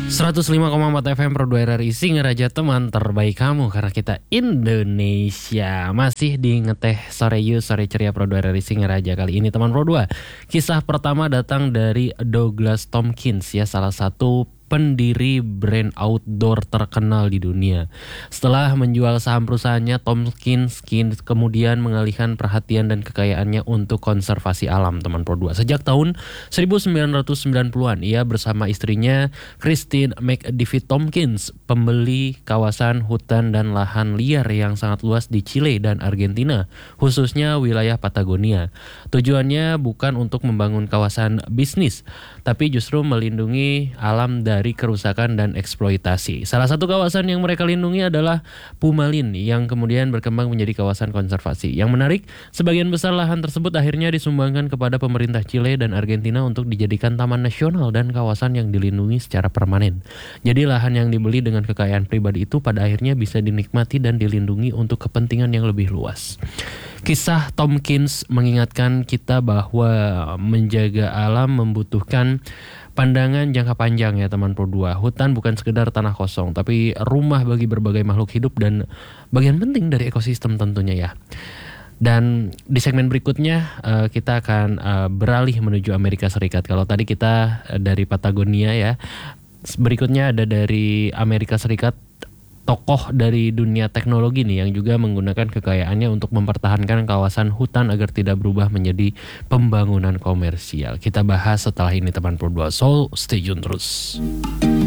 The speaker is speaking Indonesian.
105,4 FM Pro 2 RRI Singaraja, teman terbaik kamu karena kita Indonesia. Masih di Ngeteh Sore You, Sore Ceria Pro 2 RRI Singaraja. Kali ini teman Pro 2, kisah pertama datang dari Douglas Tompkins ya, salah satu pendiri brand outdoor terkenal di dunia. Setelah menjual saham perusahaannya, Tompkins kemudian mengalihkan perhatian dan kekayaannya untuk konservasi alam, teman Pro 2. Sejak tahun 1990-an, ia bersama istrinya Christine McDivitt Tompkins pembeli kawasan hutan dan lahan liar yang sangat luas di Chile dan Argentina, khususnya wilayah Patagonia. Tujuannya bukan untuk membangun kawasan bisnis, tapi justru melindungi alam dari kerusakan dan eksploitasi. Salah satu kawasan yang mereka lindungi adalah Pumalin yang kemudian berkembang menjadi kawasan konservasi. Yang menarik, sebagian besar lahan tersebut akhirnya disumbangkan kepada pemerintah Chile dan Argentina untuk dijadikan taman nasional dan kawasan yang dilindungi secara permanen. Jadi lahan yang dibeli dengan kekayaan pribadi itu pada akhirnya bisa dinikmati dan dilindungi untuk kepentingan yang lebih luas. Kisah Tompkins mengingatkan kita bahwa menjaga alam membutuhkan pandangan jangka panjang ya teman Pro 2. Hutan bukan sekedar tanah kosong, tapi rumah bagi berbagai makhluk hidup dan bagian penting dari ekosistem tentunya ya. Dan di segmen berikutnya kita akan beralih menuju Amerika Serikat. Kalau tadi kita dari Patagonia ya, berikutnya ada dari Amerika Serikat, tokoh dari dunia teknologi nih yang juga menggunakan kekayaannya untuk mempertahankan kawasan hutan agar tidak berubah menjadi pembangunan komersial. Kita bahas setelah ini teman Pro 2. So, stay tune terus.